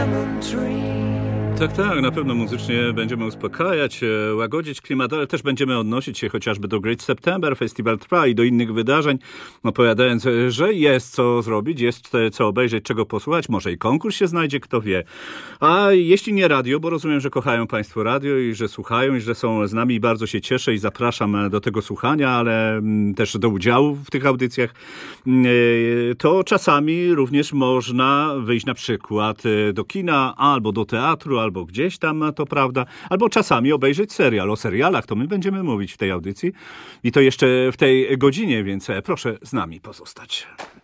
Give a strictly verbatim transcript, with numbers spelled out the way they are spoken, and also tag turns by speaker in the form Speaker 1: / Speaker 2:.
Speaker 1: lemon tree.
Speaker 2: Tak, tak, na pewno muzycznie będziemy uspokajać, e, łagodzić klimat, ale też będziemy odnosić się chociażby do Great September, Festival trwa i do innych wydarzeń, opowiadając, że jest co zrobić, jest e, co obejrzeć, czego posłuchać, może i konkurs się znajdzie, kto wie. A jeśli nie radio, bo rozumiem, że kochają Państwo radio i że słuchają i że są z nami i bardzo się cieszę i zapraszam do tego słuchania, ale m, też do udziału w tych audycjach, e, to czasami również można wyjść na przykład e, do kina albo do teatru, albo gdzieś tam, to prawda, albo czasami obejrzeć serial. O serialach to my będziemy mówić w tej audycji i to jeszcze w tej godzinie, więc proszę z nami pozostać.